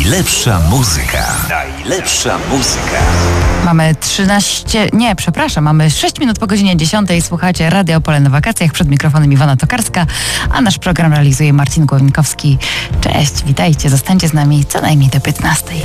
Najlepsza muzyka. Najlepsza muzyka. Mamy 6 minut po godzinie 10. Słuchacie Radio Opole na wakacjach. Przed mikrofonem Iwona Tokarska, a nasz program realizuje Marcin Głowinkowski. Cześć, witajcie, zostańcie z nami co najmniej do 15.